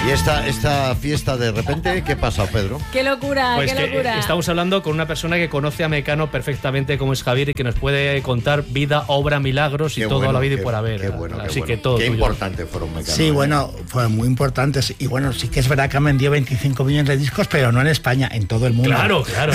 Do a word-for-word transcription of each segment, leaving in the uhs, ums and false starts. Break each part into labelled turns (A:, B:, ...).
A: ¿Y esta, esta fiesta de repente qué pasa, Pedro?
B: ¡Qué locura,
C: pues
B: qué
C: que
B: locura!
C: Estamos hablando con una persona que conoce a Mecano perfectamente, como es Javier, y que nos puede contar vida, obra, milagros y
A: Qué
C: todo
A: bueno,
C: a la vida
A: qué,
C: y por haber.
A: Qué bueno, qué
C: Así
A: bueno.
C: que todo
A: Qué
C: tuyo.
A: importante fueron Mecano.
D: Sí,
A: ¿eh?
D: bueno, fueron muy importantes. Y bueno, sí que es verdad que han vendido veinticinco millones de discos, pero no en España, en todo el mundo.
C: Claro, claro.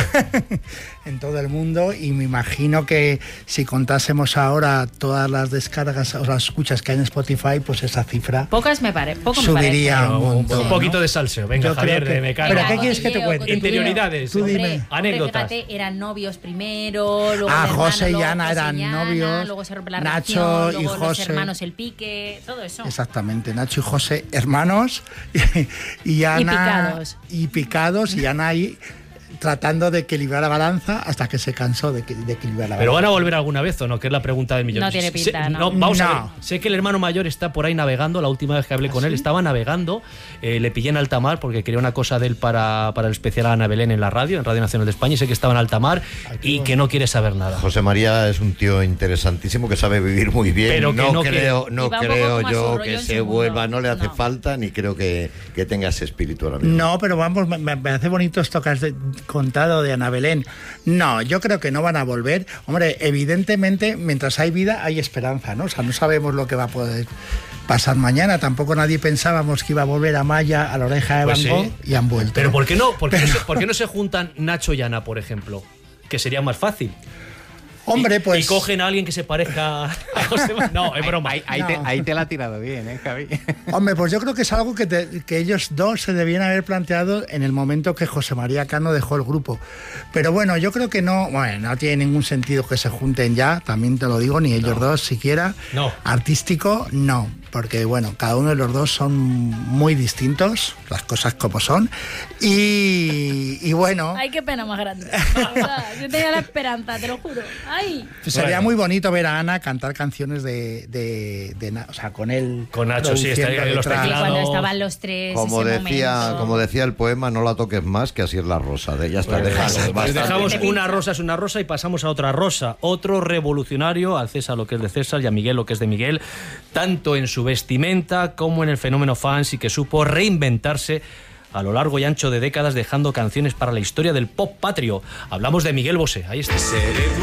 D: En todo el mundo, y me imagino que si contásemos ahora todas las descargas o las escuchas que hay en Spotify, pues esa cifra
B: Pocas me parece, poco me
D: subiría
B: parece.
D: un
C: un,
D: montón,
C: un poquito
D: ¿no?
C: de salseo. Venga,
D: Yo
C: Javier,
D: creo que-
C: de Mecano.
D: ¿Pero qué quieres que te cuente?
C: Interioridades.
D: Tú dime.
B: Hombre,
C: Anécdotas.
B: fíjate, eran novios primero, luego
D: Ah,
B: el hermano,
D: José y
B: luego
D: Ana
B: José
D: eran
B: y Ana,
D: novios,
B: luego se rompe la
D: Nacho
B: relación,
D: y
B: luego los
D: José.
B: hermanos el pique, todo eso.
D: Exactamente, Nacho y José, hermanos, y, y Ana...
B: picados.
D: Y picados, y Ana ahí tratando de equilibrar la balanza hasta que se cansó de, de equilibrar la
C: ¿Pero van
D: balanza.
C: a volver alguna vez o no? Que es la pregunta del millón.
B: No tiene pinta,
C: Sé-
B: no.
C: Vamos a
D: No.
C: ver. Sé que el hermano mayor está por ahí navegando. La última vez que hablé con él estaba navegando. Eh, le pillé en alta mar porque quería una cosa de él para, para el especial a Ana Belén en la radio, en Radio Nacional de España. Y sé que estaba en alta mar y que no quiere saber nada.
A: José María es un tío interesantísimo que sabe vivir muy bien.
C: Pero que
A: no,
C: no
A: creo,
B: quiere.
A: no
B: Y va un poco
A: creo
B: como a su
A: yo
B: rollo
A: que
B: en
A: se
B: su
A: vuelva,
B: mundo.
A: no le hace
B: No.
A: falta, ni creo que, que tenga ese espíritu ahora mismo.
D: No, pero vamos, me, me parece bonito esto que has de- contado de Ana Belén. No, yo creo que no van a volver. Hombre, evidentemente, mientras hay vida, hay esperanza, ¿no? O sea, no sabemos lo que va a poder pasar mañana. Tampoco nadie pensábamos que iba a volver Amaya a la oreja de
C: Pues
D: Van Gogh,
C: sí.
D: y han vuelto.
C: Pero ¿por qué no? ¿Por qué,
D: Pero-
C: no, se, por qué no se juntan Nacho y Ana, por ejemplo? Que sería más fácil.
D: Hombre,
C: Y-
D: pues...
C: Y cogen a alguien que se parezca a José María. No, es broma.
E: Ahí, ahí
D: No.
E: te, ahí te la ha tirado bien, ¿eh, Javi?
D: Hombre, pues yo creo que es algo que, te- que ellos dos se debían haber planteado en el momento que José María Cano dejó el grupo. Pero bueno, yo creo que no, bueno, no tiene ningún sentido que se junten ya, también te lo digo, ni ellos dos siquiera.
C: No.
D: Artístico, no, porque bueno, cada uno de los dos son muy distintos, las cosas como son. Y, y bueno,
B: Ay, qué pena más grande. O sea, yo tenía la esperanza, te lo juro. Ay.
D: sería
C: Bueno.
D: muy bonito ver a Ana cantar canciones de, de, de Na- o sea, con él.
C: Con Nacho, sí, estaría ahí los
D: detrás.
B: Y
C: teclados.
B: cuando estaban los tres,
A: Como
B: ese
A: decía,
B: momento.
A: como decía el poema, no la toques más, que así es la rosa. De, ya está,
C: Pues
A: déjalo,
C: pues
A: bastante.
C: dejamos
B: Te pincha.
C: una rosa es una rosa y pasamos a otra rosa. Otro revolucionario, al César lo que es de César y a Miguel lo que es de Miguel, tanto en su vestimenta como en el fenómeno fans, y que supo reinventarse a lo largo y ancho de décadas, dejando canciones para la historia del pop patrio. Hablamos de Miguel Bosé. Ahí está.